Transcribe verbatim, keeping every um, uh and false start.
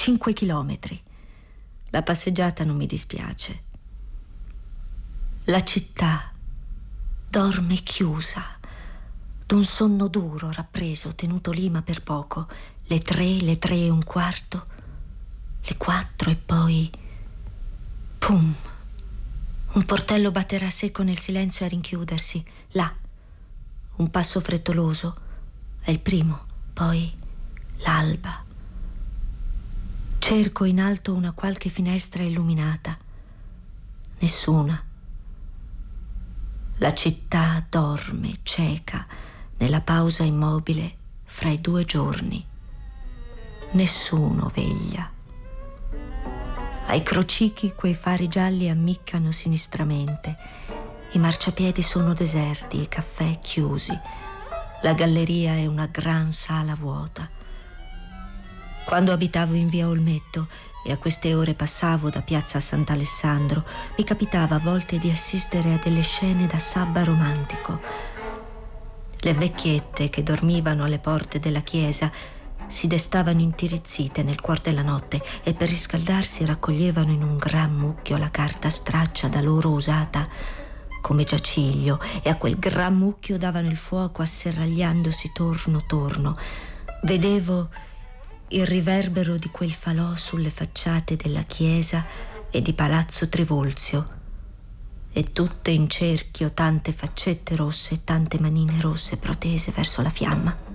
cinque chilometri. La passeggiata non mi dispiace. La città dorme chiusa, d'un sonno duro, rappreso, tenuto lì ma per poco. Le tre, le tre e un quarto, le quattro e poi... pum! Un portello batterà secco nel silenzio a rinchiudersi. Là, un passo frettoloso. È il primo, poi l'alba. Cerco in alto una qualche finestra illuminata. Nessuna. La città dorme, cieca, nella pausa immobile fra i due giorni. Nessuno veglia. Ai crocichi quei fari gialli ammiccano sinistramente. I marciapiedi sono deserti, i caffè chiusi. La galleria è una gran sala vuota. Quando abitavo in via Olmetto e a queste ore passavo da piazza Sant'Alessandro, mi capitava a volte di assistere a delle scene da sabba romantico. Le vecchiette che dormivano alle porte della chiesa si destavano intirizzite nel cuor della notte e per riscaldarsi raccoglievano in un gran mucchio la carta straccia da loro usata come giaciglio e a quel gran mucchio davano il fuoco asserragliandosi torno torno. Vedevo il riverbero di quel falò sulle facciate della chiesa e di Palazzo Trivolzio, e tutte in cerchio tante faccette rosse e tante manine rosse protese verso la fiamma.